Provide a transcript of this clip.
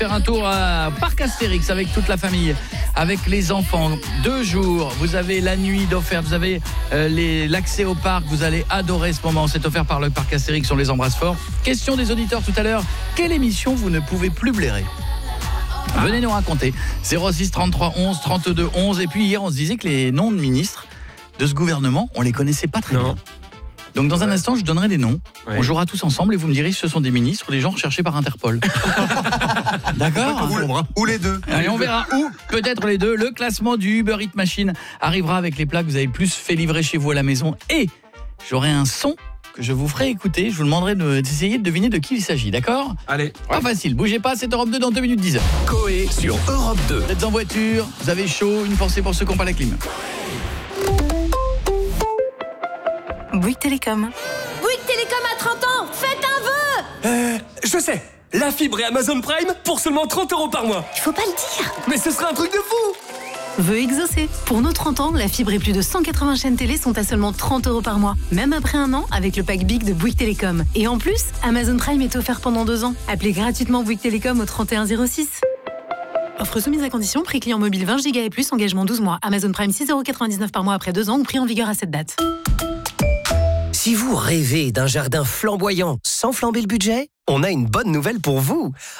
Faire un tour à Parc Astérix avec toute la famille, avec les enfants. 2 jours, vous avez la nuit d'offert, vous avez l'accès au parc, vous allez adorer ce moment. C'est offert par le Parc Astérix, on les embrasse fort. Question des auditeurs tout à l'heure, quelle émission vous ne pouvez plus blairer ? Venez nous raconter. 06 33 11 32 11. Et puis hier, on se disait que les noms de ministres de ce gouvernement, on les connaissait pas très bien. Donc dans un instant, je donnerai des noms. Ouais. On jouera tous ensemble et vous me direz si ce sont des ministres ou des gens recherchés par Interpol. D'accord ? Ou les deux. Allez, on verra. Ou peut-être les deux. Le classement du Uber Eats Machine arrivera avec les plats que vous avez plus fait livrer chez vous à la maison. Et j'aurai un son que je vous ferai écouter. Je vous demanderai d'essayer de deviner de qui il s'agit. D'accord ? Allez. Pas facile. Bougez pas, c'est Europe 2 dans 2 minutes 10. Coé sur Europe 2. Vous êtes en voiture, vous avez chaud. Une pensée pour ceux qui n'ont pas la clim. Bouygues Télécom. Bouygues Télécom a 30 ans. Faites un vœu. Je sais. La fibre et Amazon Prime pour seulement 30 € par mois. Il faut pas le dire. Mais ce serait un truc de fou. Vœu exaucé. Pour nos 30 ans, la fibre et plus de 180 chaînes télé sont à seulement 30 € par mois. Même après un an, avec le pack Big de Bouygues Télécom. Et en plus, Amazon Prime est offert pendant 2 ans. Appelez gratuitement Bouygues Télécom au 3106. Offre soumise à condition, prix client mobile 20 Go et plus, engagement 12 mois. Amazon Prime 6,99 € par mois après 2 ans ou prix en vigueur à cette date. Si vous rêvez d'un jardin flamboyant sans flamber le budget, on a une bonne nouvelle pour vous.